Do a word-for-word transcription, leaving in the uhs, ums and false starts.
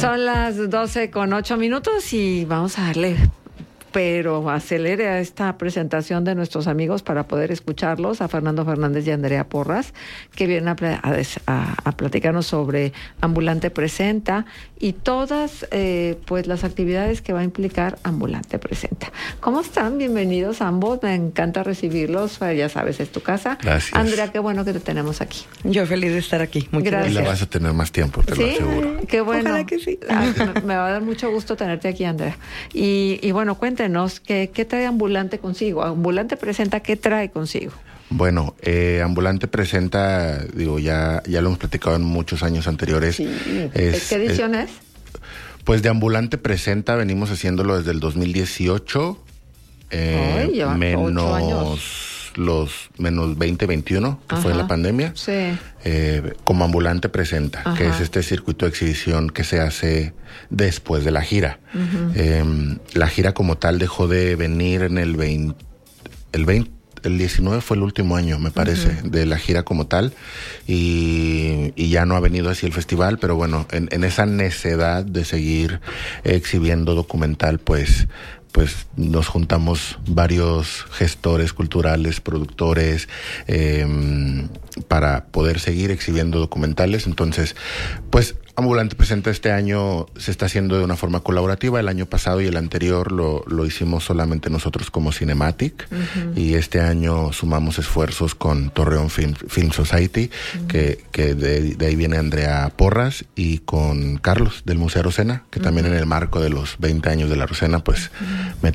Son las doce con ocho minutos y vamos a darle, pero acelere a esta presentación de nuestros amigos para poder escucharlos, a Fernando Fernández y Andrea Porras, que vienen a, pl- a, des- a, a platicarnos sobre Ambulante Presenta y todas eh, pues las actividades que va a implicar Ambulante Presenta. ¿Cómo están? Bienvenidos ambos, me encanta recibirlos, ya sabes, es tu casa. Gracias. Andrea, qué bueno que te tenemos aquí. Yo feliz de estar aquí. Muchas Gracias. Y la vas a tener más tiempo, te ¿Sí? lo aseguro. Qué bueno. Ojalá que sí. Ay, me, me va a dar mucho gusto tenerte aquí, Andrea. Y, y bueno, cuéntenos, ¿qué, ¿qué trae Ambulante consigo? Ambulante Presenta, ¿qué trae consigo? Bueno, eh, Ambulante Presenta, digo, ya, ya lo hemos platicado en muchos años anteriores. Sí. Es, ¿Qué edición es? es? Pues de Ambulante Presenta venimos haciéndolo desde el dos mil dieciocho. Eh, Ay, ya, menos ocho años. los menos veinte veintiuno, que Ajá. fue la pandemia. Sí. Eh, como Ambulante Presenta, Ajá. que es este circuito de exhibición que se hace después de la gira. Uh-huh. Eh, la gira como tal dejó de venir en el veinte, el veinte, el diecinueve fue el último año, me parece, uh-huh. de la gira como tal, y, y ya no ha venido así el festival, pero bueno, en, en esa necedad de seguir exhibiendo documental, pues pues nos juntamos varios gestores culturales, productores, eh, para poder seguir exhibiendo documentales. Entonces, pues Ambulante Presenta este año se está haciendo de una forma colaborativa. El año pasado y el anterior lo, lo hicimos solamente nosotros como Cinematic. Uh-huh. Y este año sumamos esfuerzos con Torreón Film, Film Society, uh-huh. que, que de, de ahí viene Andrea Porras, y con Carlos del Museo Arocena, que uh-huh. también en el marco de los veinte años de la Arocena, pues uh-huh. me